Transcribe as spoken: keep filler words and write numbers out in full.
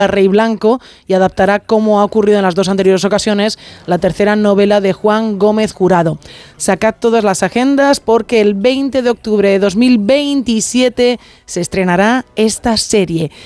Rey Blanco y adaptará, como ha ocurrido en las dos anteriores ocasiones, la tercera novela de Juan Gómez Jurado. Sacad todas las agendas porque el veinte de octubre de dos mil veintisiete se estrenará esta serie.